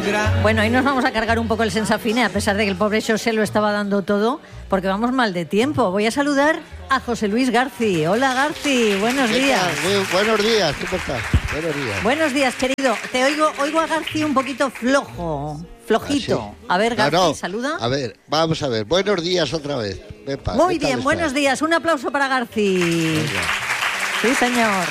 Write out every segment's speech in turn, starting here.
Bueno, hoy nos vamos a cargar un poco el Sensafine, a pesar de que el pobre José lo estaba dando todo, porque vamos mal de tiempo. Voy a saludar a José Luis Garci. Hola, Garci, buenos días. Muy buenos días, ¿cómo estás? Buenos días. Buenos días, querido. Te oigo a Garci un poquito flojito. ¿Sí? A ver, Garci, No. saluda. A ver, vamos a ver. Buenos días otra vez. Muy bien, buenos días. Un aplauso para Garci. Venga. Sí, señor.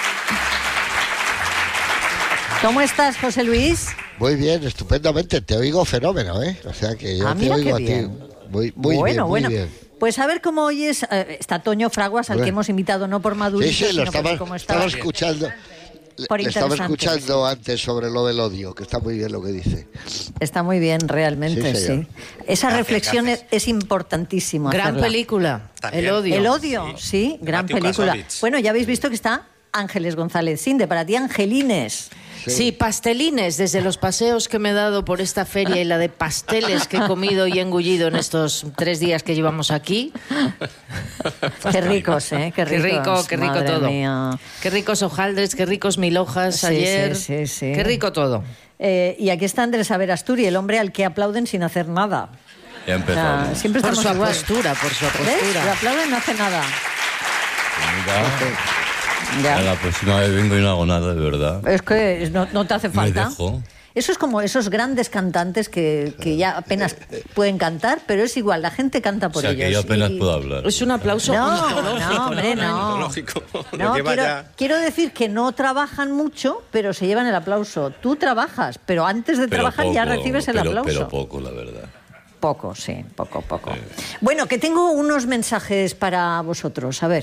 ¿Cómo estás, José Luis? Muy bien, estupendamente. Te oigo fenómeno, ¿eh? O sea que yo te mira oigo qué a ti. bien. Muy Bueno. bien. Pues a ver cómo oyes. Está Toño Fraguas, al que hemos invitado no por madurito, Sí, lo sino porque como estaba escuchando. Por Le estaba interesante. escuchando antes sobre lo del odio, que está muy bien lo que dice. Está muy bien, realmente, Sí, señor. sí. Esa reflexión es importantísimo Gran hacerla. película, También. El odio. El odio, sí, gran Matthew película. Kassovitz. Bueno, ya habéis visto que está Ángeles González Cinde, para ti Angelines. Sí, pastelines, desde los paseos que me he dado por esta feria y la de pasteles que he comido y engullido en estos 3 días que llevamos aquí. Qué ricos, ¿eh? Qué ricos. Qué rico Madre todo. mía. Qué ricos hojaldres, qué ricos mil hojas Sí, ayer. sí. Qué rico todo. Y aquí está Andrés Averasturi, el hombre al que aplauden sin hacer nada. Ya empezamos. O sea, siempre Por estamos su igual. postura, por su ¿Ves? postura. Lo aplauden, no hace nada. Mira, Ya. la próxima vez vengo y no hago nada, de verdad. Es que no te hace Me falta. dejo. Eso es como esos grandes cantantes que ya apenas pueden cantar, pero es igual, la gente canta por O sea, ellos. que yo apenas Y- puedo hablar. Es un aplauso No, ontológico, no, hombre, no. Ontológico. No, Lo lleva ya. quiero decir que no trabajan mucho, pero se llevan el aplauso. Tú trabajas, pero antes de Pero trabajar ya poco, recibes el pero- aplauso. Pero poco, la verdad. Poco, sí, poco. Bueno, que tengo unos mensajes para vosotros. A ver.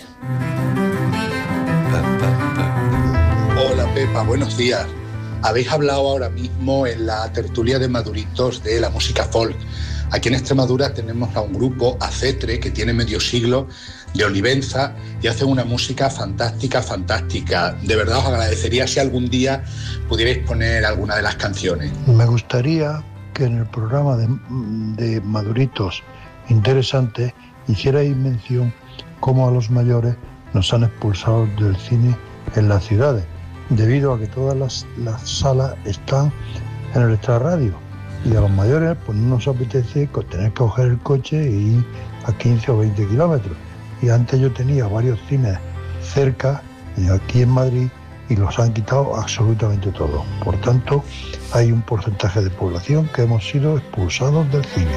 Hola Pepa, buenos días. Habéis hablado ahora mismo en la tertulia de Maduritos de la música folk. Aquí en Extremadura tenemos a un grupo, Acetre, que tiene medio siglo, de Olivenza, y hacen una música fantástica. De verdad os agradecería si algún día pudierais poner alguna de las canciones. Me gustaría que en el programa de Maduritos Interesante hicierais mención cómo a los mayores nos han expulsado del cine en las ciudades, debido a que todas las salas están en el extrarradio. Y a los mayores pues no nos apetece tener que coger el coche e ir a 15 o 20 kilómetros. Y antes yo tenía varios cines cerca, aquí en Madrid, y los han quitado absolutamente todo. Por tanto, hay un porcentaje de población que hemos sido expulsados del cine.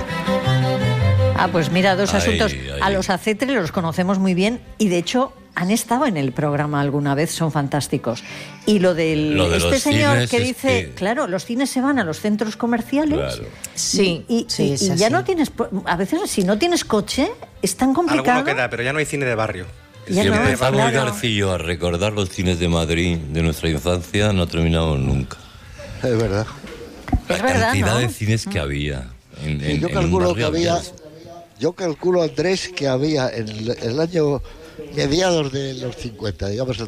Pues mira, dos Ay, asuntos. ay. A los Acetre los conocemos muy bien y de hecho han estado en el programa alguna vez, son fantásticos. Y lo de Lo de este los señor cines que es dice, que- claro, los cines se van a los centros comerciales. Claro. Sí, Y es ya así. no tienes, a veces si no tienes coche es tan complicado. Alguno queda, pero ya no hay cine de barrio. El Ya cine no, de Empezamos, claro. Garcillo, a recordar los cines de Madrid de nuestra infancia, no terminamos nunca. Es verdad. La Es verdad, cantidad ¿no? de cines que había en, Y en yo un calculo que barrio había, yo calculo, Andrés, que había en el año mediados de los 50, digamos el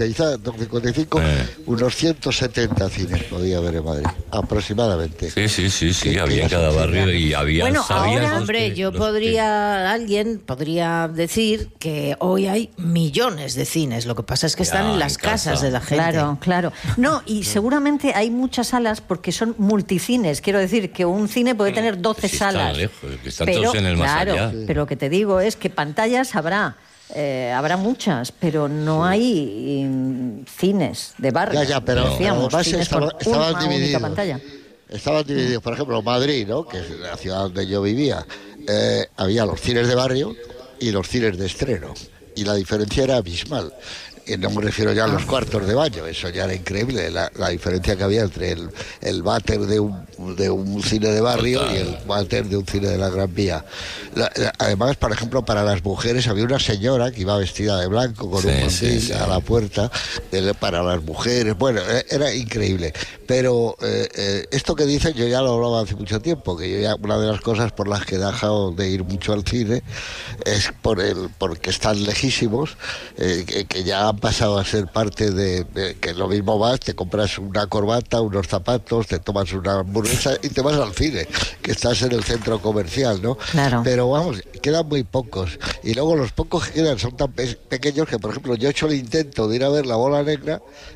55, unos 170 cines podía haber en Madrid, aproximadamente. Sí, había en cada barrio y había, Bueno, sabías ahora- los Hombre, que- yo los que- alguien podría decir que hoy hay millones de cines. Lo que pasa es que están Ya, en las en casa. casas de la gente. Claro. No, y seguramente hay muchas salas porque son multicines. Quiero decir que un cine puede tener 12 Si están salas. lejos, que están todos en el más claro, allá. pero lo que te digo es que pantallas habrá muchas, pero no hay cines de barrio. Ya, pero decíamos, además cines con estaban una única divididos. pantalla. Estaban divididos, por ejemplo, Madrid, ¿no?, que es la ciudad donde yo vivía, había los cines de barrio y los cines de estreno, y la diferencia era abismal. Y no me refiero ya a los cuartos de baño, eso ya era increíble, la diferencia que había entre el váter de un cine de barrio y el váter de un cine de la Gran Vía. Además, por ejemplo, para las mujeres había una señora que iba vestida de blanco con un mandil a la puerta para las mujeres. Bueno, era increíble. Pero esto que dicen, yo ya lo hablaba hace mucho tiempo, que yo ya, una de las cosas por las que he dejado de ir mucho al cine es porque están lejísimos, que ya han pasado a ser parte de que lo mismo vas, te compras una corbata, unos zapatos, te tomas una hamburguesa y te vas al cine, que estás en el centro comercial, ¿no? Claro. Pero vamos, quedan muy pocos. Y luego los pocos que quedan son tan pequeños que, por ejemplo, yo he hecho el intento de ir a ver La Bola Negra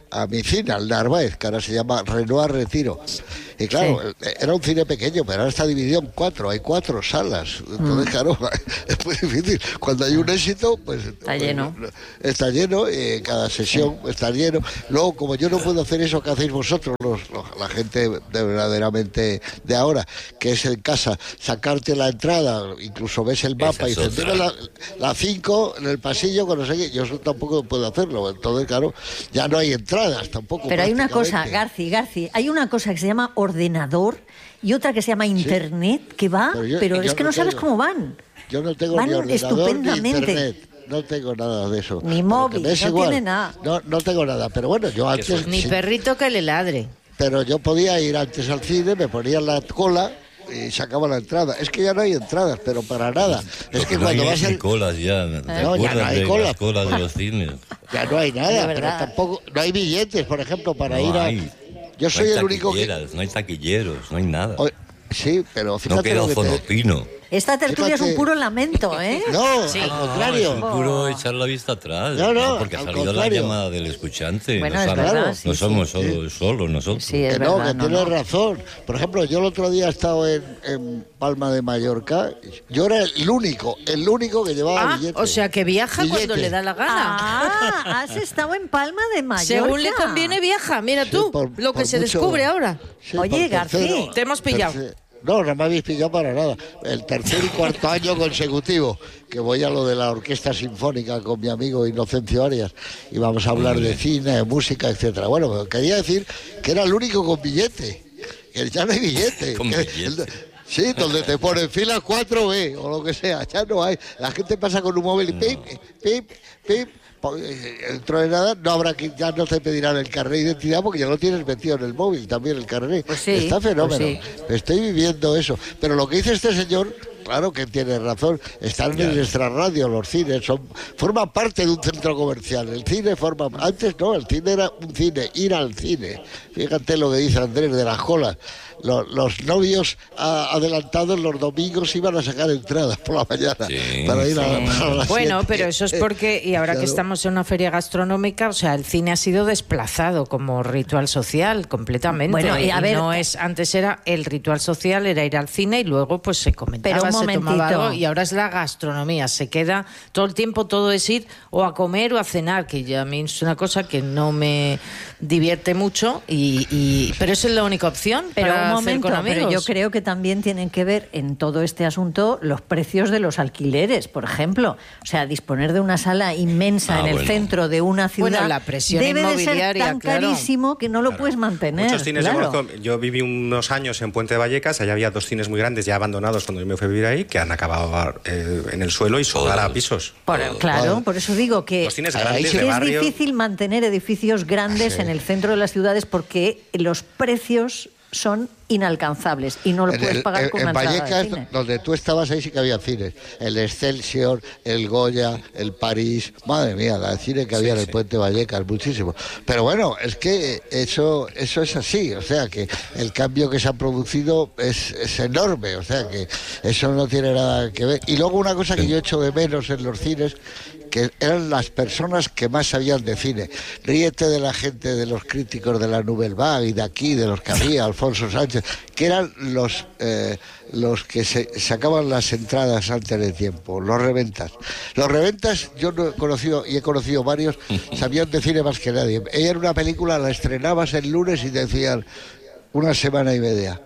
a mi cine, al Narváez, que ahora se llama Renoir Retiro. Y claro, era un cine pequeño, pero ahora está dividido en 4, hay 4 salas. Entonces, claro, es muy difícil. Cuando hay un éxito, pues... Está lleno. Está lleno, cada sesión está lleno. Luego, como yo no puedo hacer eso que hacéis vosotros, la gente de verdaderamente de ahora, que es en casa, sacarte la entrada, incluso ves el mapa y dices, dime la 5 en el pasillo, con no sé qué, yo eso tampoco puedo hacerlo. Entonces, claro, ya no hay entradas tampoco. Pero hay una cosa, Garci, hay una cosa que se llama ordenador y otra que se llama internet, que va, pero es que no sabes cómo van. Yo no tengo van ni ordenador estupendamente. ni internet. No tengo nada de eso. Ni móvil, no tiene nada. No tengo nada, pero bueno, yo antes... Ni perrito que le ladre. Pero yo podía ir antes al cine, me ponía la cola y sacaba la entrada. Es que ya no hay entradas, pero para nada. Es que no cuando hay vas a... colas ya. No, ya no hay colas. Las colas de los cines. Ya no hay nada, pero tampoco... No hay billetes, por ejemplo, para ir a... Yo soy el único que... No hay taquilleros, no hay nada. Sí, pero fíjate... No queda Fonopino. Esta tertulia es un puro lamento, ¿eh? No, sí. al contrario. Es un puro echar la vista atrás. No, porque ha al salido contrario. la llamada del escuchante. Bueno, no es verdad, no somos solos nosotros. Sí, es Que verdad. que tienes razón. Por ejemplo, yo el otro día he estado en Palma de Mallorca. Yo era el único que llevaba billetes. O sea, que viaja cuando le da la gana. Has estado en Palma de Mallorca. Según le conviene, viaja. Mira tú, lo que se descubre ahora. Sí, Oye, García, te hemos pillado. No me habéis pillado para nada. El tercer y cuarto año consecutivo que voy a lo de la orquesta sinfónica con mi amigo Inocencio Arias y vamos a hablar de cine, de música, etcétera. Bueno, quería decir que era el único con billete, que ya no hay billete. Con billete. Sí, donde te ponen fila 4B o lo que sea, ya no hay. La gente pasa con un móvil y pip, pip, pip. Dentro de nada ya no te pedirán el carnet de identidad porque ya lo tienes metido en el móvil también el carnet. Pues sí, está fenómeno. pues sí. Estoy viviendo eso. Pero lo que dice este señor, claro que tiene razón, están en nuestra radio, los cines, forman parte de un centro comercial. El cine antes no, el cine era un cine, ir al cine. Fíjate lo que dice Andrés de las colas. Los novios adelantados los domingos iban a sacar entradas por la mañana para ir a la Bueno, siete. pero eso es porque, y ahora que estamos en una feria gastronómica, o sea, el cine ha sido desplazado como ritual social completamente. Bueno, y a ver, antes era el ritual social, era ir al cine y luego pues se comentaba, pero un se tomaba momentito. algo, y ahora es la gastronomía, se queda todo el tiempo, todo es ir o a comer o a cenar, que ya a mí es una cosa que no me divierte mucho, pero esa es la única opción. Pero para un hacer momento, con amigos. pero yo creo que también tienen que ver en todo este asunto los precios de los alquileres, por ejemplo. O sea, disponer de una sala inmensa en el centro de una ciudad Bueno, la presión debe de ser inmobiliaria, tan claro. carísimo que no lo puedes mantener. Muchos cines claro. yo viví unos años en Puente de Vallecas, allá había 2 cines muy grandes ya abandonados cuando yo me fui a vivir ahí, que han acabado en el suelo y sobrar a pisos. Claro, por eso digo que Los cines es grandes de barrio. difícil mantener edificios grandes en el centro de las ciudades porque los precios son inalcanzables y no lo puedes pagar con una en entrada de Vallecas, cine. donde tú estabas, ahí sí que había cines. El Excelsior, el Goya, el París. Madre mía, la cine que había en el Puente Vallecas, muchísimo. Pero bueno, es que eso es así. O sea, que el cambio que se ha producido es enorme. O sea, que eso no tiene nada que ver. Y luego una cosa que yo echo de menos en los cines, que eran las personas que más sabían de cine. Ríete de la gente, de los críticos de la Nouvelle Vague y de aquí, de los que había, Alfonso Sánchez, que eran los que sacaban las entradas antes de tiempo, los reventas. Los reventas, yo no he conocido, y he conocido varios, sabían de cine más que nadie. Ella era una película, la estrenabas el lunes y te decían una semana y media.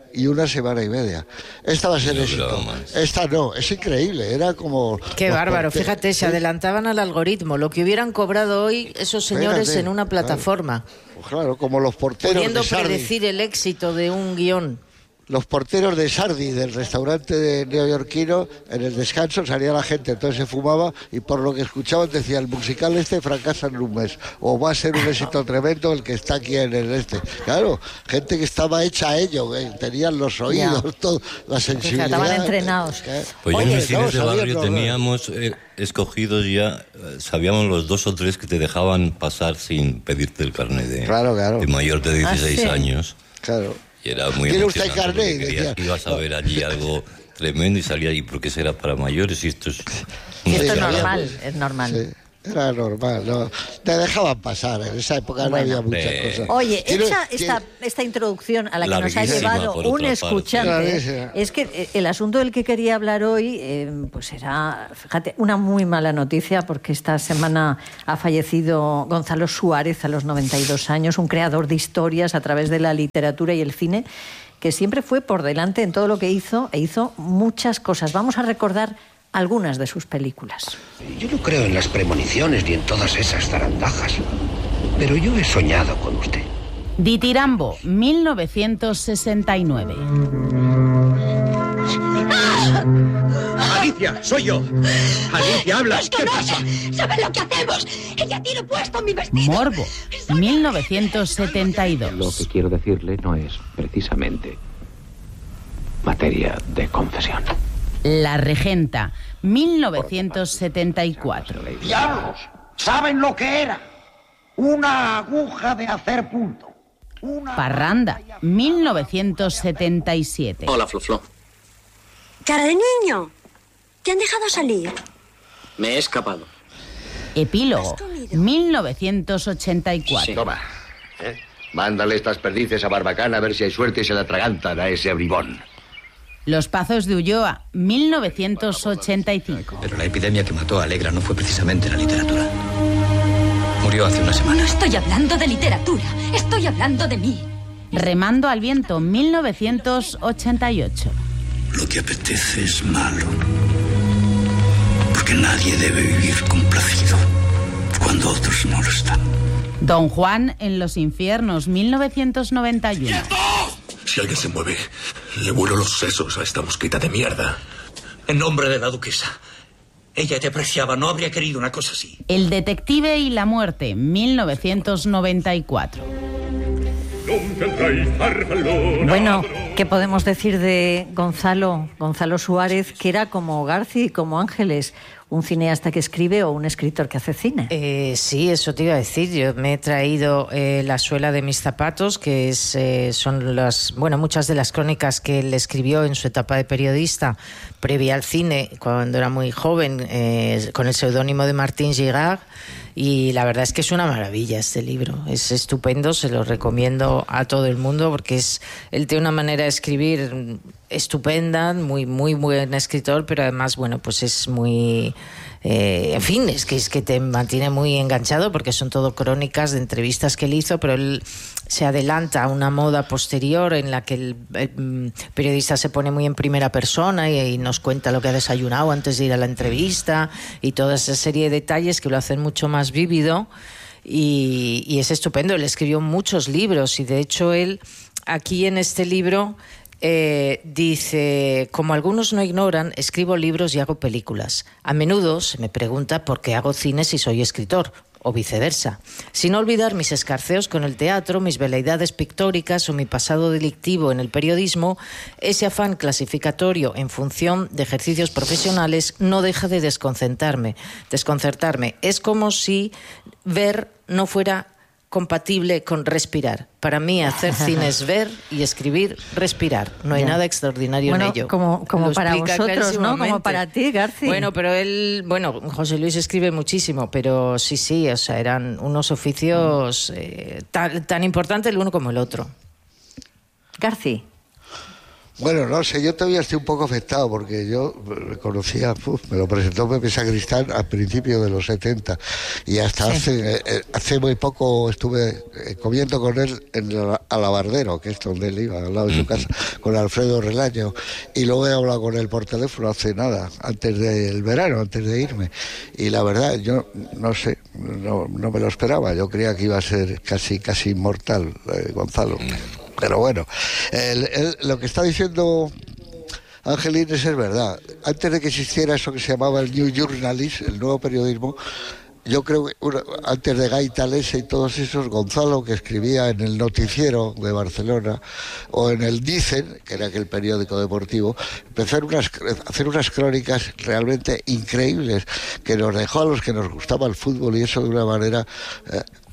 Esta va a ser éxito. Esta no, es increíble, era como... Qué bárbaro, fíjate, se adelantaban al algoritmo, lo que hubieran cobrado hoy esos señores en una plataforma. Claro, como los porteros pudiendo de Sardi. predecir el éxito de un guión. Los porteros de Sardi, del restaurante neoyorquino, en el descanso salía la gente, entonces se fumaba y por lo que escuchaban decía, el musical fracasa en un mes, o va a ser un éxito tremendo el que está aquí en el Claro, gente que estaba hecha a ello, tenían los oídos, todo, la sensibilidad. Estaban entrenados. Pues yo en mis cines de barrio teníamos escogidos ya, sabíamos los 2 o 3 que te dejaban pasar sin pedirte el carnet de mayor de 16 años. Claro. Y era muy ¿Tiene usted emocionante carnet? porque creías que ibas a ver allí algo tremendo y salía ahí, ¿por qué será para mayores? Y esto es... Esto es normal, es normal. Era normal, ¿no? Te dejaban pasar, en esa época no había muchas cosas. Oye, esta introducción a la que nos ha llevado un escuchante, es que el asunto del que quería hablar hoy, pues era, fíjate, una muy mala noticia, porque esta semana ha fallecido Gonzalo Suárez a los 92 años, un creador de historias a través de la literatura y el cine, que siempre fue por delante en todo lo que hizo, e hizo muchas cosas. Vamos a recordar algunas de sus películas. Yo no creo en las premoniciones ni en todas esas zarandajas, pero yo he soñado con usted. Ditirambo, 1969. ¡Alicia, soy yo! ¡Alicia, hablas! ¿Qué pasa? ¿Sabes lo que hacemos? Ella tiene puesto mi vestido. Morbo, 1972. Lo que quiero decirle no es precisamente materia de confesión. La Regenta, 1974. ¡Diablos! ¿Saben lo que era? Una aguja de hacer punto. Parranda, 1977. Hola, Flo. Cara de niño. ¿Te han dejado salir? Me he escapado. Epílogo, 1984. Sí. Toma. Mándale estas perdices a Barbacana a ver si hay suerte y se la atragantan a ese bribón. Los Pazos de Ulloa, 1985. Pero la epidemia que mató a Alegra no fue precisamente la literatura. Murió hace una semana. No estoy hablando de literatura, estoy hablando de mí. Remando al viento, 1988. Lo que apetece es malo. Porque nadie debe vivir complacido cuando otros no lo están. Don Juan en los infiernos, 1991. ¡Quieto! Si alguien se mueve, le vuelo los sesos a esta mosquita de mierda. En nombre de la duquesa. Ella te apreciaba, no habría querido una cosa así. El detective y la muerte, 1994. Bueno, ¿qué podemos decir de Gonzalo Suárez, que era como Garci y como Ángeles, un cineasta que escribe o un escritor que hace cine? Sí, eso te iba a decir. Yo me he traído La suela de mis zapatos, que son muchas de las crónicas que él escribió en su etapa de periodista previa al cine, cuando era muy joven, con el seudónimo de Martín Girard. Y la verdad es que es una maravilla este libro, es estupendo, se lo recomiendo a todo el mundo, porque él tiene una manera de escribir estupenda, muy muy buen escritor, pero además pues es muy en fin, es que te mantiene muy enganchado, porque son todo crónicas de entrevistas que él hizo, pero él se adelanta a una moda posterior en la que el periodista se pone muy en primera persona y nos cuenta lo que ha desayunado antes de ir a la entrevista y toda esa serie de detalles que lo hacen mucho más vívido, y es estupendo. Él escribió muchos libros y de hecho él aquí en este libro dice: como algunos no ignoran, escribo libros y hago películas. A menudo se me pregunta por qué hago cine si soy escritor, o viceversa. Sin olvidar mis escarceos con el teatro, mis veleidades pictóricas o mi pasado delictivo en el periodismo, ese afán clasificatorio en función de ejercicios profesionales no deja de desconcertarme. Es como si ver no fuera compatible con respirar. Para mí hacer cine es ver y escribir, respirar. No hay nada extraordinario en ello. Como para vosotros, ¿no? Como para ti, Garci. Pero él, José Luis escribe muchísimo, pero sí, o sea, eran unos oficios tan importantes el uno como el otro. Garci. Bueno, no sé, yo todavía estoy un poco afectado porque yo conocía, me lo presentó Pepe Sacristán a principios de los 70 y hasta hace muy poco estuve comiendo con él en el Alabardero, que es donde él iba, al lado de su casa, con Alfredo Relaño, y luego he hablado con él por teléfono hace nada, antes del verano, antes de irme, y la verdad, yo no sé, no me lo esperaba, yo creía que iba a ser casi inmortal, Gonzalo. Pero bueno, lo que está diciendo Angelines es verdad. Antes de que existiera eso que se llamaba el New Journalist, el nuevo periodismo, yo creo que antes de Gay Talese y todos esos, Gonzalo, que escribía en el Noticiero de Barcelona o en el Dicen, que era aquel periódico deportivo, empezó a hacer unas crónicas realmente increíbles que nos dejó a los que nos gustaba el fútbol y eso de una manera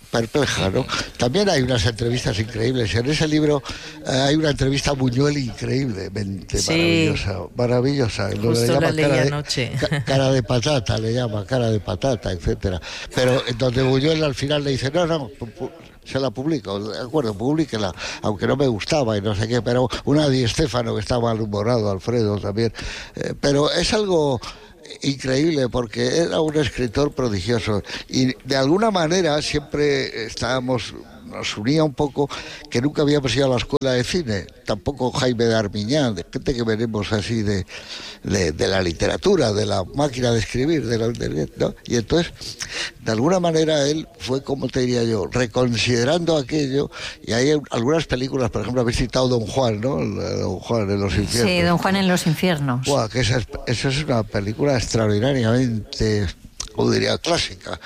perpleja, ¿no? También hay unas entrevistas increíbles. En ese libro hay una entrevista a Buñuel increíblemente maravillosa. Justo le llama la leí anoche. Cara de patata, le llama cara de patata, etcétera. Pero donde Buñuel al final le dice, no, se la publico, de acuerdo, públiquela, aunque no me gustaba y no sé qué, pero una Di Stéfano que está malhumorado, Alfredo también, pero es algo increíble porque era un escritor prodigioso y de alguna manera siempre nos unía un poco que nunca habíamos ido a la escuela de cine, tampoco Jaime de Armiñán, de gente que venimos así de la literatura, de la máquina de escribir, ¿no? Y entonces, de alguna manera él fue, como te diría yo, reconsiderando aquello, y hay algunas películas, por ejemplo, habéis citado Don Juan, ¿no? Don Juan en los infiernos. Sí, Don Juan en los infiernos. Buah, que esa es una película extraordinariamente, como diría, clásica,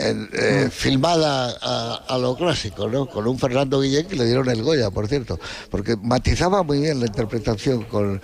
filmada a lo clásico, ¿no? Con un Fernando Guillén que le dieron el Goya, por cierto, porque matizaba muy bien la interpretación con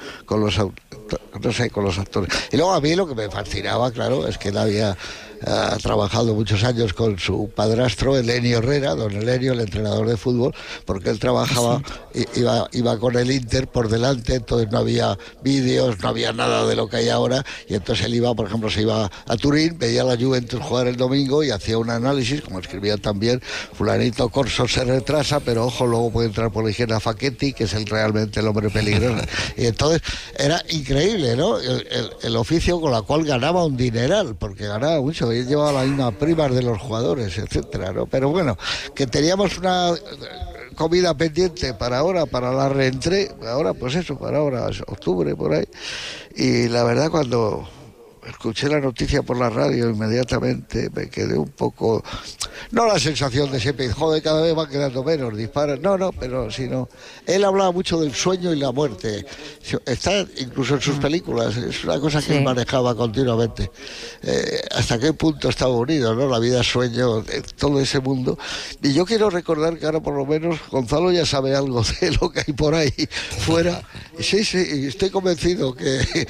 los actores. Y luego a mí lo que me fascinaba, claro, es que él había trabajado muchos años con su padrastro, Elenio Herrera, don Elenio, el entrenador de fútbol, porque él trabajaba, iba con el Inter por delante, entonces no había vídeos, no había nada de lo que hay ahora, y entonces él iba, por ejemplo, se iba a Turín, veía a la Juventus jugar el domingo y hacía un análisis, como escribía también, fulanito Corso se retrasa, pero ojo, luego puede entrar por la izquierda Facchetti, que es realmente el hombre peligroso. Y entonces era increíble, ¿no? El oficio con la cual ganaba un dineral, porque ganaba mucho, y llevaba la misma primas de los jugadores, etcétera, ¿no? Pero bueno, que teníamos una comida pendiente para ahora, para la reentré, ahora pues eso, para ahora, octubre, por ahí, y la verdad cuando escuché la noticia por la radio inmediatamente me quedé un poco, no la sensación de siempre, joder, cada vez van quedando menos, disparan, no, pero sino, él hablaba mucho del sueño y la muerte, está incluso en sus películas, es una cosa que él manejaba continuamente, hasta qué punto estaba unido, ¿no? La vida, sueño, todo ese mundo, y yo quiero recordar que ahora por lo menos Gonzalo ya sabe algo de lo que hay por ahí fuera, sí, y estoy convencido que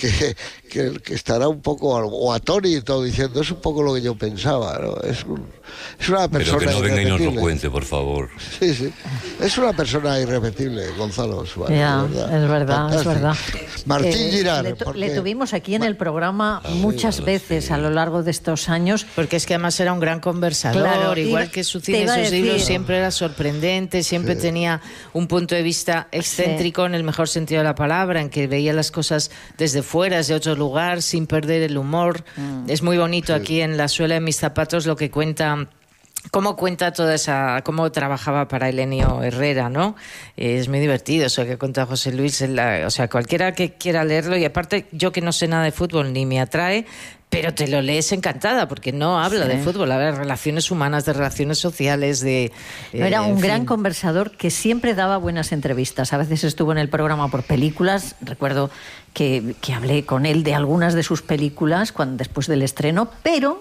estará un poco o atónito diciendo, es un poco lo que yo pensaba, ¿no? Es una persona. Pero que no venga y nos lo cuente, por favor. Sí. Es una persona irrepetible, Gonzalo Suárez. Ya, es verdad. Martín Girard. Le tuvimos aquí en el programa muchas veces a lo largo de estos años. Porque es que además era un gran conversador, claro, igual que su cine y sus libros, siempre era sorprendente, siempre tenía un punto de vista excéntrico en el mejor sentido de la palabra, en que veía las cosas desde fuera, desde otro lugar, sin perder el humor. Es muy bonito aquí en La suela de mis zapatos lo que cuenta, cómo cuenta cómo trabajaba para Elenio Herrera, ¿no? Es muy divertido eso que cuenta José Luis, o sea, cualquiera que quiera leerlo, y aparte yo que no sé nada de fútbol ni me atrae, pero te lo lees encantada, porque no habla de fútbol, habla de relaciones humanas, de relaciones sociales, era un gran conversador que siempre daba buenas entrevistas. A veces estuvo en el programa por películas. Recuerdo que hablé con él de algunas de sus películas después del estreno, pero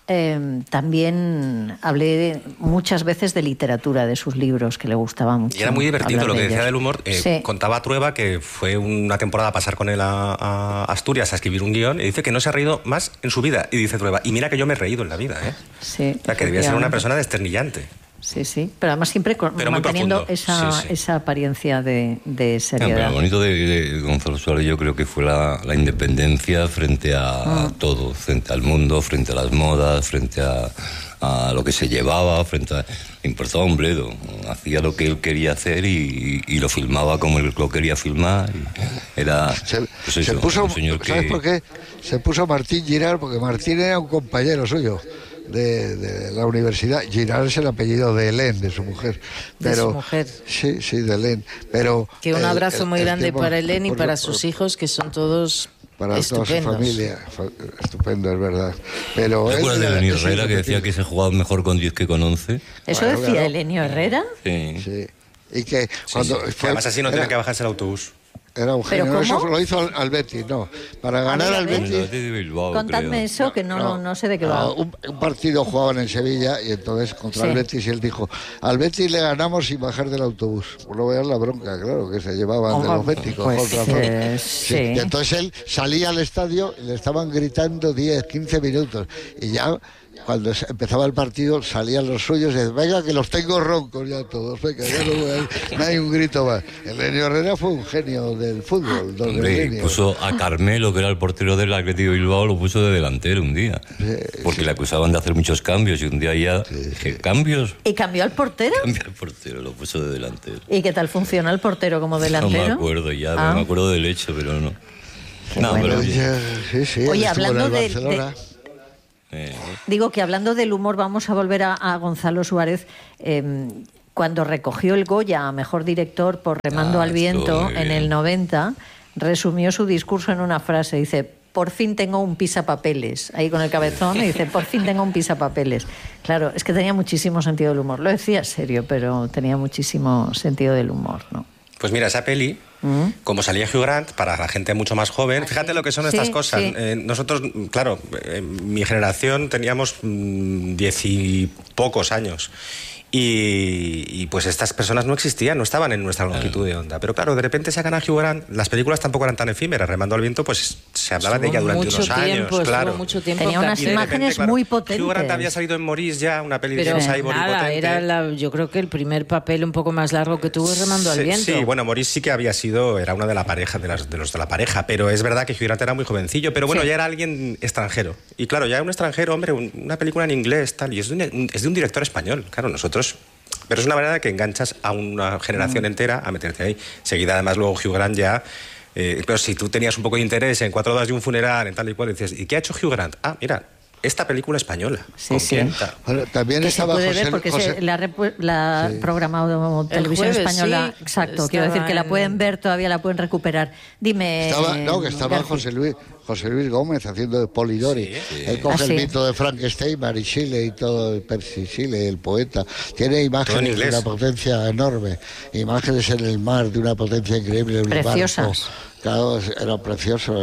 también hablé muchas veces de literatura, de sus libros, que le gustaba mucho. Y era muy divertido lo que decía del humor. Contaba Trueba que fue una temporada a pasar con él a Asturias a escribir un guión, y dice que no se ha reído más en su vida. Y dice Trueba, y mira que yo me he reído en la vida, ¿eh? Sí. O sea, que debía ser una persona desternillante. Sí, pero además siempre manteniendo esa apariencia de seriedad. Pero lo bonito de Gonzalo Suárez, yo creo que fue la independencia frente a todo, frente al mundo, frente a las modas, frente a lo que se llevaba, frente a... Le importaba un bledo, hacía lo que él quería hacer y lo filmaba como él lo quería filmar. Era se puso, ¿sabes por qué? Se puso Martín Girard, porque Martín era un compañero suyo de la universidad. Girard es el apellido de Hélène, de su mujer. De su mujer. Sí, de Hélène. Pero que un abrazo muy grande para Hélène y para sus hijos, que son todos para toda su familia. Estupendo, es verdad. Pero ¿te acuerdas de Elenio Herrera, que decía que se jugaba mejor con 10 que con 11? ¿Eso decía Elenio Herrera? Sí. Y que cuando además así no tiene que bajarse el autobús. Era un genio. Eso lo hizo al Betis, no. Para ganar al Betis. Contadme eso, que no sé de qué va. Un partido jugaban en Sevilla y entonces contra el Betis, y él dijo: al Betis le ganamos sin bajar del autobús. Pues no veas la bronca, claro, que se llevaban de los béticos. Y entonces él salía al estadio y le estaban gritando 10, 15 minutos. Y ya cuando empezaba el partido salían los suyos y decían, venga que los tengo roncos ya todos, venga, ya no hay un grito más. Elenio Herrera fue un genio del fútbol. Puso a Carmelo, que era el portero del Atlético de Bilbao, lo puso de delantero un día, porque le acusaban de hacer muchos cambios y un día ya dije, ¿cambios? ¿Y cambió al portero? Cambió al portero, lo puso de delantero. ¿Y qué tal funciona el portero como delantero? No me acuerdo ya, no me acuerdo del hecho, pero no. No, bueno. Pero sí, oye, hablando digo que hablando del humor, vamos a volver a Gonzalo Suárez. Cuando recogió el Goya a Mejor Director por Remando al Viento en el 90, resumió su discurso en una frase. Dice, por fin tengo un pisapapeles. Ahí con el cabezón y dice, por fin tengo un pisapapeles. Claro, es que tenía muchísimo sentido del humor. Lo decía serio, pero tenía muchísimo sentido del humor, ¿no? Pues mira, esa peli, como salía Hugh Grant, para la gente mucho más joven, fíjate lo que son estas cosas. Sí. Nosotros, claro, mi generación teníamos 10 y pocos años. Y pues estas personas no existían, no estaban en nuestra longitud de onda. Pero claro, de repente sacan a Hugh Grant, las películas tampoco eran tan efímeras. Remando al Viento, pues se hablaba de ella durante unos años. Claro. Tenía unas imágenes muy potentes. Hugh Grant había salido en Maurice ya, una peli de cyborg muy potente. Era yo creo que el primer papel un poco más largo que tuvo Remando al Viento. Sí, bueno, Maurice sí que había sido, era una de la pareja, de los de la pareja, pero es verdad que Hugh Grant era muy jovencillo, pero bueno, ya era alguien extranjero. Y claro, ya un extranjero, hombre, una película en inglés, tal, y es de un director español. Claro, nosotros... Pero es una manera que enganchas a una generación entera a meterte ahí. Seguida, además, luego Hugh Grant ya... pero si tú tenías un poco de interés en 4 horas de un funeral, en tal y cual, y dices, ¿y qué ha hecho Hugh Grant? Ah, mira, esta película española. Sí, sí. Bueno, también estaba se puede José, ver porque la ha programado Televisión jueves, Española. sí. Exacto, quiero decir que la pueden ver, todavía la pueden recuperar. Dime... Estaba José Luis Gómez haciendo de Polidori. Sí. Él coge el mito de Frankenstein, Mary Shelley y todo, Percy Shelley, el poeta. Tiene imágenes de una potencia enorme, imágenes en el mar de una potencia increíble. Preciosas. Claro, era precioso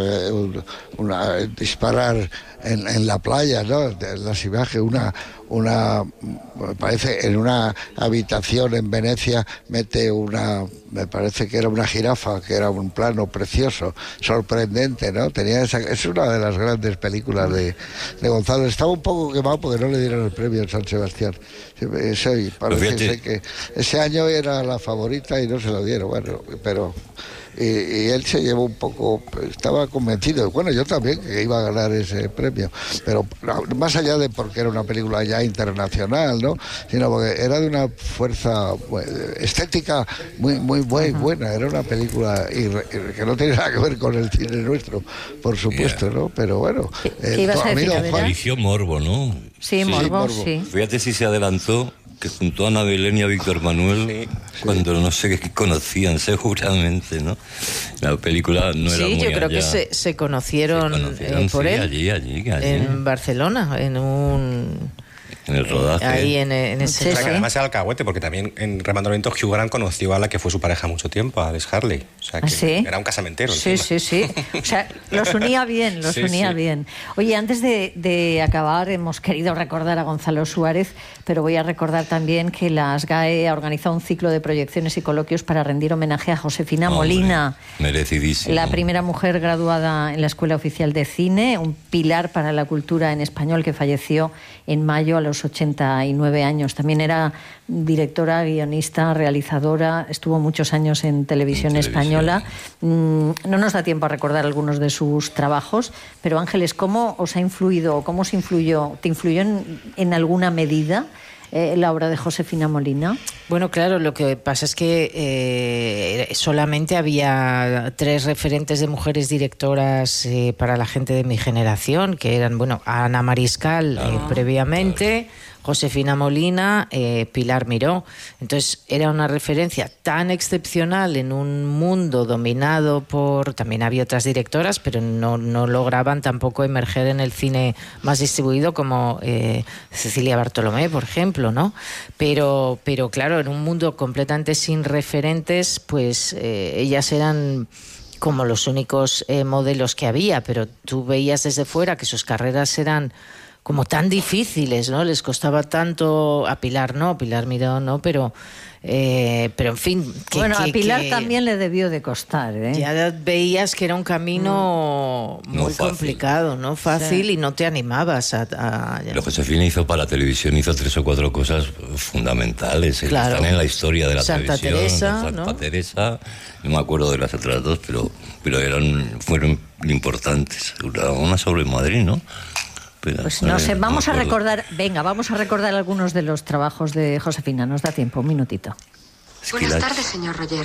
disparar en la playa, ¿no? Las imágenes, me parece, en una habitación en Venecia mete me parece que era una jirafa, que era un plano precioso, sorprendente, ¿no? Es una de las grandes películas de Gonzalo. Estaba un poco quemado porque no le dieron el premio en San Sebastián. Parece que ese año era la favorita y no se lo dieron, bueno, pero... Y él se llevó un poco, estaba convencido, bueno, yo también, que iba a ganar ese premio, pero más allá de porque era una película ya internacional, ¿no? Sino porque era de una fuerza estética muy buena, era una película que no tiene nada que ver con el cine nuestro, por supuesto, ¿no? Pero bueno, ¿qué ibas a decir, eligió morbo, ¿no? Sí, morbo. Fíjate si se adelantó, que junto a Ana Belén y a Víctor Manuel, cuando no sé qué conocían, seguramente, ¿no? La película no era muy yo creo allá. Que se conocieron por él. Allí. En Barcelona, en el rodaje. Ahí en ese... Además era alcahuete, porque también en Remando al Viento Hugh Grant conoció a la que fue su pareja mucho tiempo, a Alice Harley. O sea, que era un casamentero. Sí. O sea, los unía bien, bien. Oye, antes de acabar, hemos querido recordar a Gonzalo Suárez, pero voy a recordar también que la SGAE ha organizado un ciclo de proyecciones y coloquios para rendir homenaje a Josefina Molina. Merecidísimo. La primera mujer graduada en la Escuela Oficial de Cine, un pilar para la cultura en español que falleció en mayo a los 89 años. También era directora, guionista, realizadora, estuvo muchos años en televisión española. No nos da tiempo a recordar algunos de sus trabajos, pero Ángeles, ¿cómo os ha influido, cómo os influyó, te influyó en alguna medida la obra de Josefina Molina? Bueno, claro, lo que pasa es que solamente había 3 referentes de mujeres directoras para la gente de mi generación, que eran, Ana Mariscal previamente, Josefina Molina, Pilar Miró. Entonces era una referencia tan excepcional en un mundo dominado por... También había otras directoras, pero no lograban tampoco emerger en el cine más distribuido como Cecilia Bartolomé, por ejemplo, ¿no? Pero claro, en un mundo completamente sin referentes, pues ellas eran como los únicos modelos que había, pero tú veías desde fuera que sus carreras eran como tan difíciles, ¿no? Les costaba tanto, a Pilar Miró no, pero en fin... a Pilar también le debió de costar, ¿eh? Ya veías que era un camino muy complicado, no fácil, y no te animabas a... Pero Josefina hizo para la televisión, hizo 3 o 4 cosas fundamentales, claro, que están en la historia de la televisión. Santa Teresa, no me acuerdo de las otras 2, pero fueron importantes. Una sobre Madrid, ¿no? Pues no sé, vamos a recordar algunos de los trabajos de Josefina. Nos da tiempo, un minutito. Buenas tardes, señor Roger.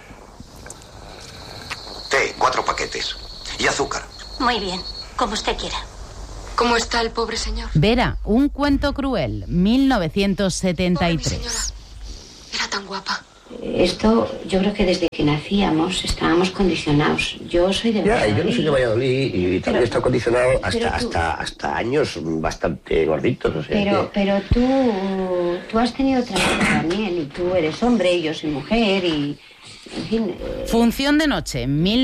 Té, 4 paquetes. Y azúcar. Muy bien, como usted quiera. ¿Cómo está el pobre señor? Vera, un cuento cruel, 1973. Pobre mi señora. Era tan guapa. Esto, yo creo que desde que nacíamos estábamos condicionados. Yo soy de Valladolid. Yo no soy de Valladolid y también está condicionado hasta años bastante gorditos. O sea pero tú has tenido trabajo también, y tú eres hombre y yo soy mujer y... En fin... Función de noche,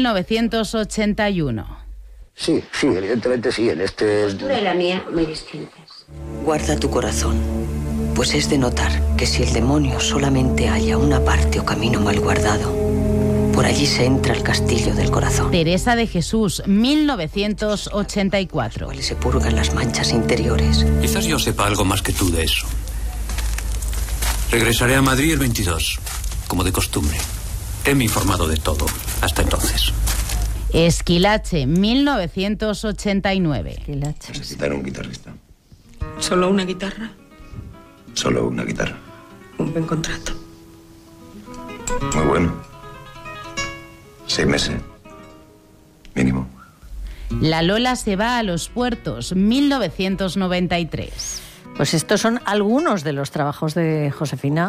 1981. Sí, evidentemente sí. En este... La postura y la mía muy distintas. Guarda tu corazón, pues es de notar que si el demonio solamente halla una parte o camino mal guardado, por allí se entra al castillo del corazón. Teresa de Jesús, 1984. Cuales se purgan las manchas interiores. Quizás yo sepa algo más que tú de eso. Regresaré a Madrid el 22, como de costumbre. Heme informado de todo, hasta entonces. Esquilache, 1989. Necesitar un guitarrista. ¿Solo una guitarra? Solo una guitarra. Un buen contrato. Muy bueno. 6 meses. Mínimo. La Lola se va a los puertos, 1993. Pues estos son algunos de los trabajos de Josefina.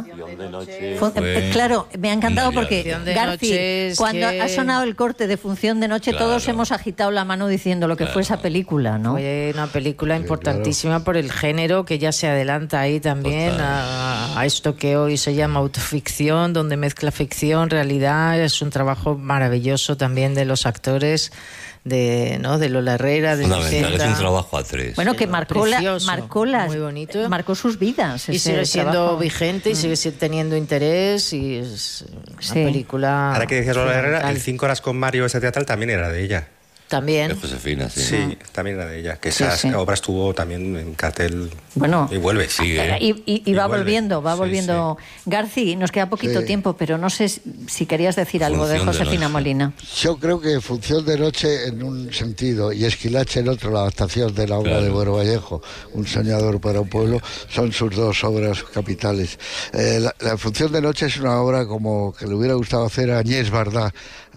Claro, me ha encantado porque, Garci, cuando ha sonado el corte de Función de Noche, todos hemos agitado la mano diciendo lo que fue esa película, ¿no? Fue una película importantísima por el género, que ya se adelanta ahí también a esto que hoy se llama autoficción, donde mezcla ficción, realidad. Es un trabajo maravilloso también de los actores. De Lola Herrera, de fundamental, es un trabajo a 3. Bueno, que marcó muy bonito, marcó sus vidas. Y sigue siendo vigente y sigue teniendo interés, y es una película. Ahora que decías Lola Herrera, el 5 horas con Mario, ese teatral, también era de ella. También. De Josefina, sí. Sí, también era de ella. Que esas obras estuvo también en cartel. Bueno, y vuelve, sigue. Y va volviendo. Garci, nos queda poquito tiempo, pero no sé si querías decir algo de Josefina Molina. Yo creo que Función de Noche en un sentido y Esquilache en otro, la adaptación de la obra de Buero Vallejo, Un soñador para un pueblo, son sus 2 obras capitales. La Función de Noche es una obra como que le hubiera gustado hacer a Agnès Varda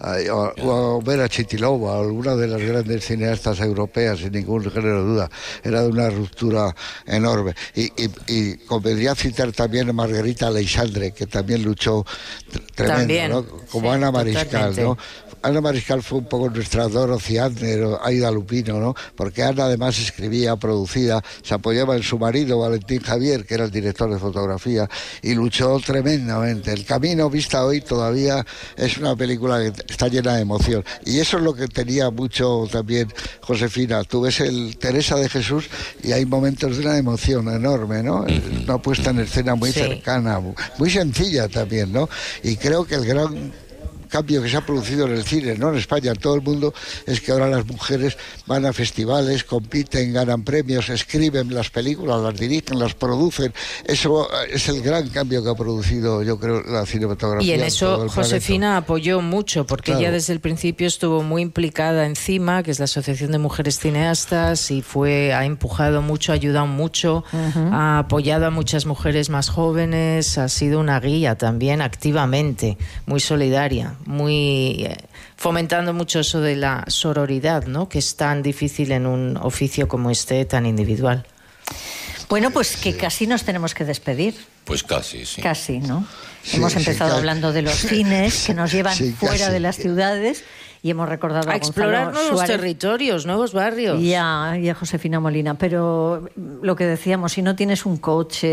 o a Vera Chitilova, alguna de las grandes cineastas europeas, sin ningún género de duda. Era de una ruptura enorme. Y convendría citar también a Margarita Aleixandre, que también luchó tremendo, ¿no? Como Ana Mariscal, ¿no? Ana Mariscal fue un poco nuestra Dorothy Adner o Aida Lupino, ¿no? Porque Ana además escribía, producía, se apoyaba en su marido Valentín Javier, que era el director de fotografía, y luchó tremendamente. El camino vista hoy todavía es una película que está llena de emoción. Y eso es lo que tenía mucho también Josefina. Tú ves el Teresa de Jesús y hay momentos de una emoción enorme, ¿no? Una puesta en escena muy cercana, muy sencilla también, ¿no? Y creo que el gran cambio que se ha producido en el cine, no en España, en todo el mundo, es que ahora las mujeres van a festivales, compiten, ganan premios, escriben las películas, las dirigen, las producen. Eso es el gran cambio que ha producido, yo creo, la cinematografía. Y en eso Josefina apoyó mucho, porque ella desde el principio estuvo muy implicada en CIMA, que es la Asociación de Mujeres Cineastas, y ha empujado mucho, ha ayudado mucho, ha apoyado a muchas mujeres más jóvenes, ha sido una guía también activamente, muy solidaria, muy fomentando mucho eso de la sororidad, ¿no? Que es tan difícil en un oficio como este, tan individual. Bueno, pues que casi nos tenemos que despedir. Pues casi, sí. Casi, ¿no? Hemos empezado hablando de los cines que nos llevan fuera de las ciudades y hemos recordado a explorar nuevos territorios, nuevos barrios. Y a Josefina Molina. Pero lo que decíamos, si no tienes un coche,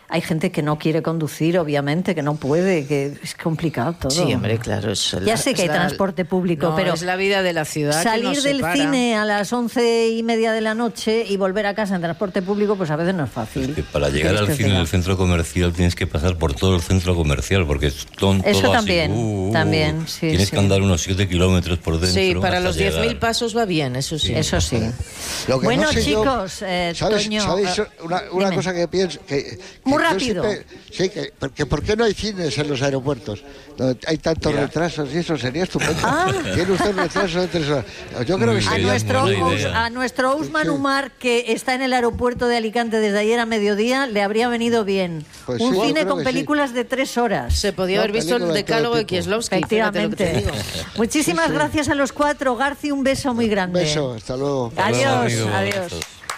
hay gente que no quiere conducir, obviamente, que no puede, que es complicado todo. Sí, hombre, claro. Ya sé que hay transporte público, pero es la vida de la ciudad. Salir del cine a las 11:30 de la noche y volver a casa en transporte público, pues a veces no es fácil. Es que para llegar al cine en el centro comercial tienes que pasar por todo el centro comercial, porque es todo eso también, así. También, sí. Tienes que andar unos 7 kilómetros por dentro. Sí, para los 10.000 pasos va bien, eso sí. Eso sí. Bueno, chicos, Toño... ¿Sabéis una cosa que pienso? Muy rápido. Que ¿por qué no hay cines en los aeropuertos? Donde hay tantos retrasos y eso sería estupendo. Tiene usted un retraso de 3 horas. Yo creo que sería a nuestro Usman Umar, que está en el aeropuerto de Alicante desde ayer a mediodía, le habría venido bien. Pues un cine con películas de 3 horas. Se podía haber visto el decálogo de Kieslowski. Efectivamente. Muchísimas gracias a los 4. Garci, un beso muy grande. Un beso, hasta luego. Adiós.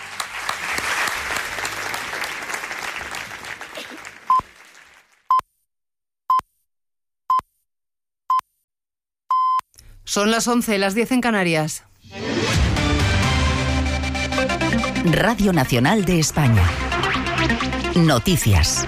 Son las 11, las 10 en Canarias. Radio Nacional de España. Noticias.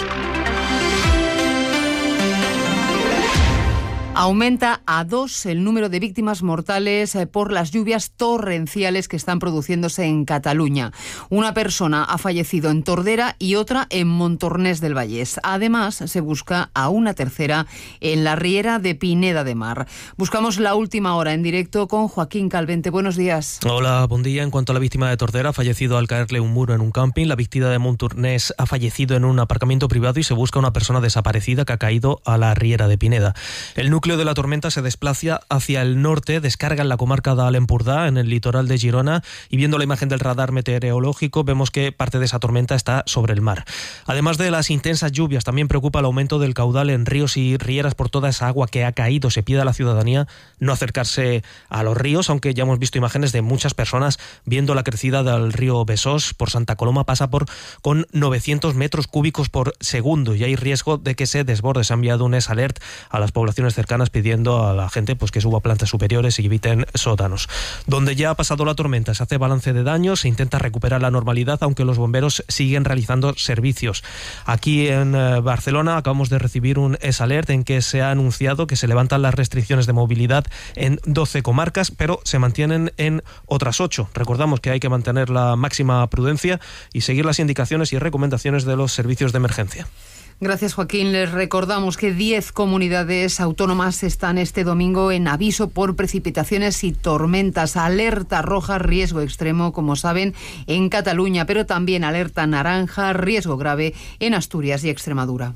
Aumenta a 2 el número de víctimas mortales por las lluvias torrenciales que están produciéndose en Cataluña. Una persona ha fallecido en Tordera y otra en Montornès del Vallès. Además, se busca a una tercera en la riera de Pineda de Mar. Buscamos la última hora en directo con Joaquín Calvente. Buenos días. Hola, buen día. En cuanto a la víctima de Tordera, ha fallecido al caerle un muro en un camping. La víctima de Montornès ha fallecido en un aparcamiento privado y se busca una persona desaparecida que ha caído a la riera de Pineda. El núcleo de la tormenta se desplaza hacia el norte, descarga en la comarca de Empordà, en el litoral de Girona, y viendo la imagen del radar meteorológico vemos que parte de esa tormenta está sobre el mar. Además de las intensas lluvias, también preocupa el aumento del caudal en ríos y rieras por toda esa agua que ha caído. Se pide a la ciudadanía no acercarse a los ríos, aunque ya hemos visto imágenes de muchas personas viendo la crecida del río Besós. Por Santa Coloma pasa con 900 metros cúbicos por segundo y hay riesgo de que se desborde. Se ha enviado un alert a las poblaciones cercanas pidiendo a la gente pues que suba a plantas superiores y eviten sótanos. Donde ya ha pasado la tormenta se hace balance de daños, se intenta recuperar la normalidad, aunque los bomberos siguen realizando servicios. Aquí en Barcelona acabamos de recibir un alert en que se ha anunciado que se levantan las restricciones de movilidad en 12 comarcas, pero se mantienen en otras 8. Recordamos que hay que mantener la máxima prudencia y seguir las indicaciones y recomendaciones de los servicios de emergencia. Gracias, Joaquín. Les recordamos que 10 comunidades autónomas están este domingo en aviso por precipitaciones y tormentas. Alerta roja, riesgo extremo, como saben, en Cataluña, pero también alerta naranja, riesgo grave en Asturias y Extremadura.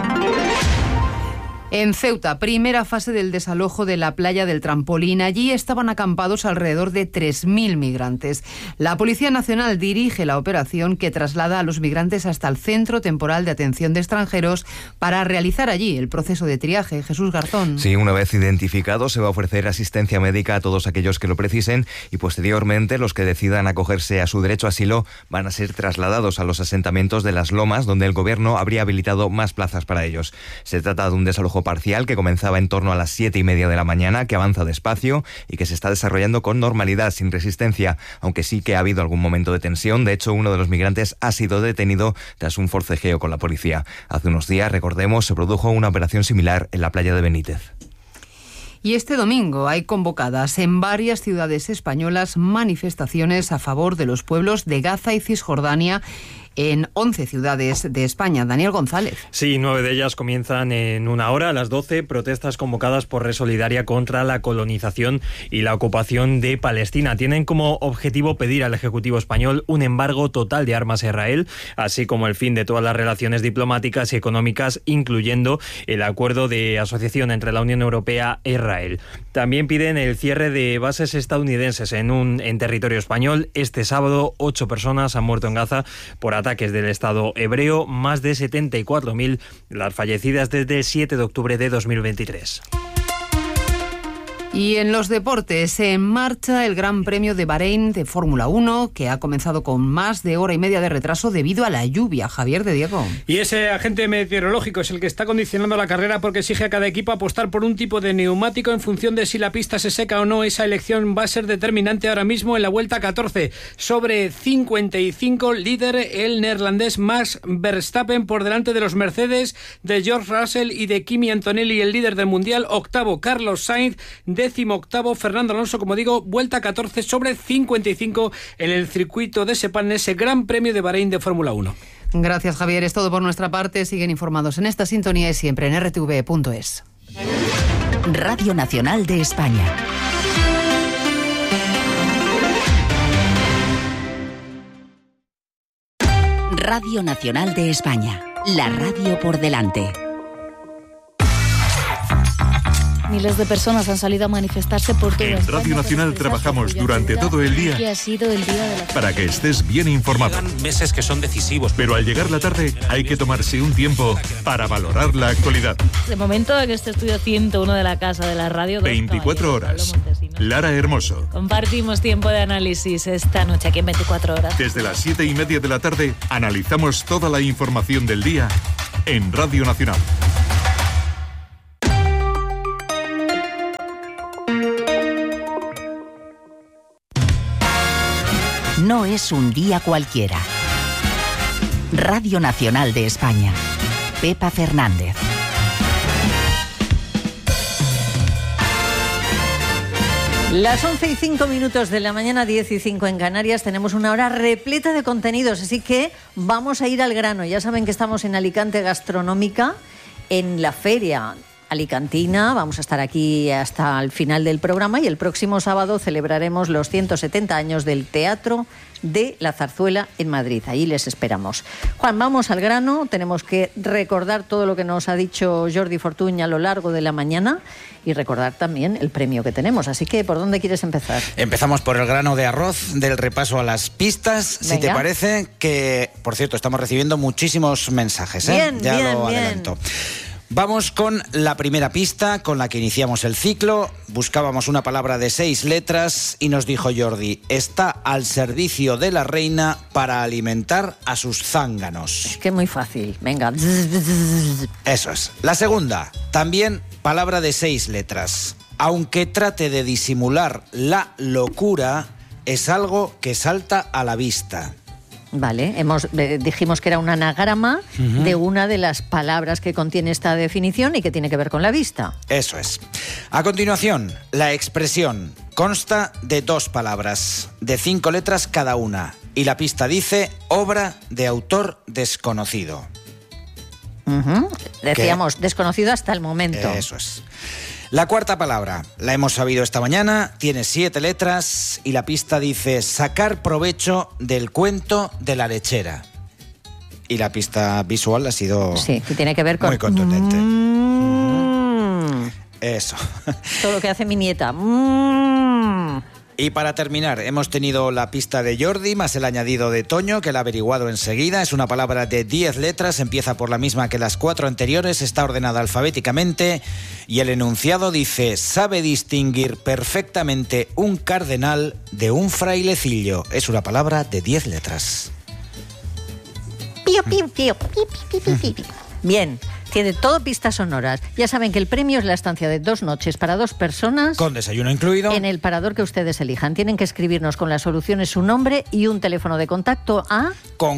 En Ceuta, primera fase del desalojo de la playa del Trampolín. Allí estaban acampados alrededor de 3.000 migrantes. La Policía Nacional dirige la operación que traslada a los migrantes hasta el Centro Temporal de Atención de Extranjeros para realizar allí el proceso de triaje. Jesús Garzón. Sí, una vez identificados se va a ofrecer asistencia médica a todos aquellos que lo precisen y posteriormente los que decidan acogerse a su derecho a asilo van a ser trasladados a los asentamientos de Las Lomas, donde el gobierno habría habilitado más plazas para ellos. Se trata de un desalojo parcial que comenzaba en torno a las 7:30 de la mañana, que avanza despacio y que se está desarrollando con normalidad, sin resistencia, aunque sí que ha habido algún momento de tensión. De hecho, uno de los migrantes ha sido detenido tras un forcejeo con la policía. Hace unos días, recordemos, se produjo una operación similar en la playa de Benítez. Y este domingo hay convocadas en varias ciudades españolas manifestaciones a favor de los pueblos de Gaza y Cisjordania en 11 ciudades de España. Daniel González. Sí, 9 de ellas comienzan en una hora, a las 12, protestas convocadas por Red Solidaria contra la colonización y la ocupación de Palestina. Tienen como objetivo pedir al Ejecutivo español un embargo total de armas a Israel, así como el fin de todas las relaciones diplomáticas y económicas, incluyendo el acuerdo de asociación entre la Unión Europea e Israel. También piden el cierre de bases estadounidenses en territorio español. Este sábado, 8 personas han muerto en Gaza por ataques del Estado hebreo, más de 74.000 las fallecidas desde el 7 de octubre de 2023. Y en los deportes, se en marcha el Gran Premio de Bahrein de Fórmula 1, que ha comenzado con más de hora y media de retraso debido a la lluvia. Javier de Diego. Y ese agente meteorológico es el que está condicionando la carrera, porque exige a cada equipo apostar por un tipo de neumático en función de si la pista se seca o no. Esa elección va a ser determinante ahora mismo en la vuelta 14. Sobre 55, líder el neerlandés Max Verstappen por delante de los Mercedes, de George Russell y de Kimi Antonelli, el líder del Mundial. Octavo, Carlos Sainz. 18º, Fernando Alonso, como digo, vuelta 14 sobre 55 en el circuito de Sepang, ese Gran Premio de Bahrein de Fórmula 1. Gracias, Javier. Es todo por nuestra parte. Siguen informados en esta sintonía y siempre en rtv.es. Radio Nacional de España. Radio Nacional de España. La radio por delante. Miles de personas han salido a manifestarse por toda España. En Radio Nacional trabajamos durante todo el día que ha sido el día de la... para que estés bien informado. Llegan meses que son decisivos. Pero al llegar la tarde hay que tomarse un tiempo para valorar la actualidad. De momento en este estudio 101 de la Casa de la Radio. 24 horas. Lara Hermoso. Compartimos tiempo de análisis esta noche aquí en 24 horas. Desde las 7:30 de la tarde analizamos toda la información del día en Radio Nacional. No es un día cualquiera. Radio Nacional de España. Pepa Fernández. Las 11:05 de la mañana, 10:05 en Canarias. Tenemos una hora repleta de contenidos, así que vamos a ir al grano. Ya saben que estamos en Alicante Gastronómica, en la Feria Alicantina. Vamos a estar aquí hasta el final del programa y el próximo sábado celebraremos los 170 años del Teatro de la Zarzuela en Madrid. Allí les esperamos. Juan, vamos al grano. Tenemos que recordar todo lo que nos ha dicho Jordi Fortuny a lo largo de la mañana y recordar también el premio que tenemos. Así que, ¿por dónde quieres empezar? Empezamos por el grano de arroz del repaso a las pistas. Venga. Si te parece, que, por cierto, estamos recibiendo muchísimos mensajes. Bien, ya bien, lo bien. adelanto. Vamos con la primera pista con la que iniciamos el ciclo. Buscábamos una palabra de 6 letras y nos dijo Jordi: está al servicio de la reina para alimentar a sus zánganos. Es que es muy fácil. Venga. Eso es. La segunda, también palabra de 6 letras. Aunque trate de disimular la locura, es algo que salta a la vista. Vale, dijimos que era un anagrama de una de las palabras que contiene esta definición y que tiene que ver con la vista. Eso es. A continuación, la expresión consta de 2 palabras, de 5 letras cada una, y la pista dice obra de autor desconocido. Decíamos, ¿qué? Desconocido hasta el momento. Eso es. La cuarta palabra, la hemos sabido esta mañana, tiene 7 letras y la pista dice sacar provecho del cuento de la lechera. Y la pista visual ha sido sí, que tiene que ver con muy contundente. Eso. Todo lo que hace mi nieta. Y para terminar, hemos tenido la pista de Jordi más el añadido de Toño, que la ha averiguado enseguida. Es una palabra de 10 letras, empieza por la misma que las 4 anteriores, está ordenada alfabéticamente y el enunciado dice: sabe distinguir perfectamente un cardenal de un frailecillo. Es una palabra de 10 letras. Pío, pío, pío, pío, pío, pío, pío. Bien. Tiene todo pistas sonoras. Ya saben que el premio es la estancia de 2 noches para 2 personas. Con desayuno incluido. En el parador que ustedes elijan. Tienen que escribirnos con las soluciones su nombre y un teléfono de contacto a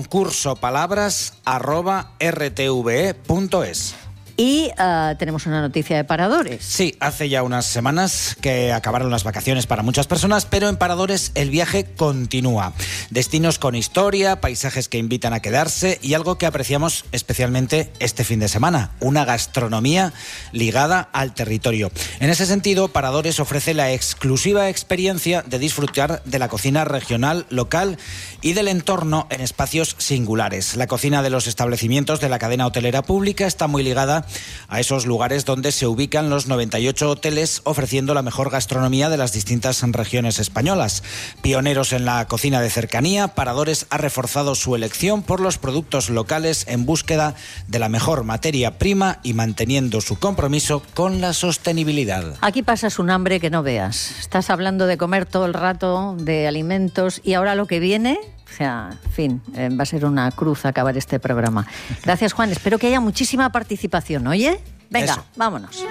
concursopalabras@rtve.es. Y tenemos una noticia de paradores. Sí, hace ya unas semanas que acabaron las vacaciones para muchas personas, pero en paradores el viaje continúa. Destinos con historia, paisajes que invitan a quedarse y algo que apreciamos especialmente este fin de semana, una gastronomía ligada al territorio. En ese sentido, Paradores ofrece la exclusiva experiencia de disfrutar de la cocina regional, local y del entorno en espacios singulares. La cocina de los establecimientos de la cadena hotelera pública está muy ligada a esos lugares donde se ubican los 98 hoteles ofreciendo la mejor gastronomía de las distintas regiones españolas. Pioneros en la cocina de cercanía, Paradores ha reforzado su elección por los productos locales en búsqueda de la mejor materia prima y manteniendo su compromiso con la sostenibilidad. Aquí pasas un hambre que no veas. Estás hablando de comer todo el rato, de alimentos, y ahora lo que viene... O sea, en fin, va a ser una cruz acabar este programa. Gracias, Juan. Espero que haya muchísima participación, ¿oye? Venga, eso. Vámonos.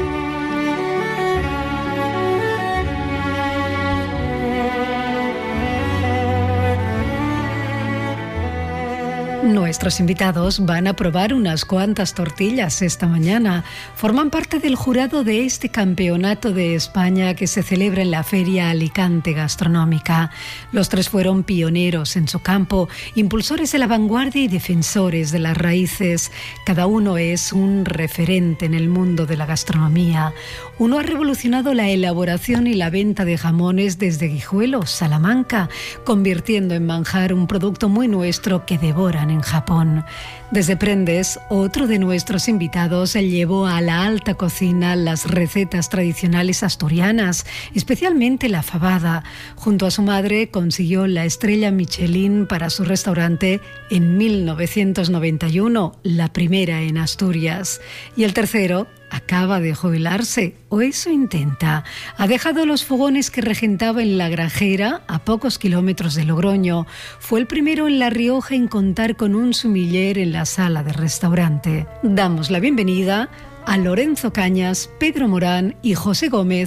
Nuestros invitados van a probar unas cuantas tortillas esta mañana. Forman parte del jurado de este campeonato de España que se celebra en la Feria Alicante Gastronómica. Los tres fueron pioneros en su campo, impulsores de la vanguardia y defensores de las raíces. Cada uno es un referente en el mundo de la gastronomía. Uno ha revolucionado la elaboración y la venta de jamones desde Guijuelo, Salamanca, convirtiendo en manjar un producto muy nuestro que devoran en Japón. Desde Prendes, otro de nuestros invitados llevó a la alta cocina las recetas tradicionales asturianas, especialmente la fabada. Junto a su madre consiguió la estrella Michelin para su restaurante en 1991, la primera en Asturias. Y el tercero acaba de jubilarse, o eso intenta. Ha dejado los fogones que regentaba en La Grajera, a pocos kilómetros de Logroño. Fue el primero en La Rioja en contar con un sumiller en la sala de restaurante. Damos la bienvenida a Lorenzo Cañas, Pedro Morán y José Gómez